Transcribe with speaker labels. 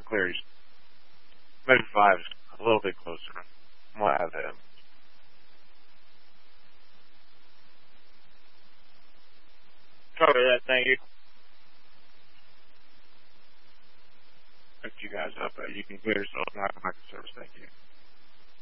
Speaker 1: clear. Maybe 5 is a little bit closer. I'm going to add him.
Speaker 2: Cover that, thank you.
Speaker 1: Lift you guys up. You can clear yourself. Not come back to service. Thank you.